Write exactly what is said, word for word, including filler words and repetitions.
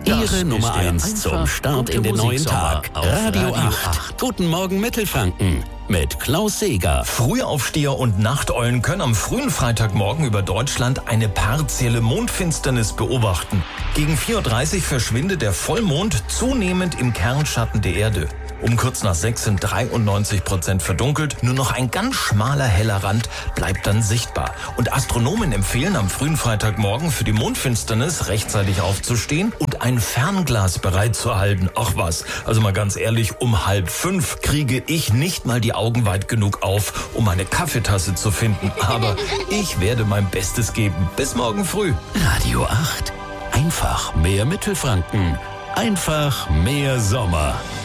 Ihre Nummer eins zum Start in den neuen Tag. Radio acht. Guten Morgen Mittelfranken mit Klaus Seeger. Frühaufsteher und Nachteulen können am frühen Freitagmorgen über Deutschland eine partielle Mondfinsternis beobachten. Gegen vier Uhr dreißig verschwindet der Vollmond zunehmend im Kernschatten der Erde. Um kurz nach sechs sind dreiundneunzig Prozent verdunkelt, nur noch ein ganz schmaler heller Rand bleibt dann sichtbar. Und Astronomen empfehlen am frühen Freitagmorgen für die Mondfinsternis rechtzeitig aufzustehen und ein Fernglas bereitzuhalten. Ach was, also mal ganz ehrlich, um halb fünf kriege ich nicht mal die Augen weit genug auf, um eine Kaffeetasse zu finden. Aber ich werde mein Bestes geben. Bis morgen früh. Radio acht. Einfach mehr Mittelfranken. Einfach mehr Sommer.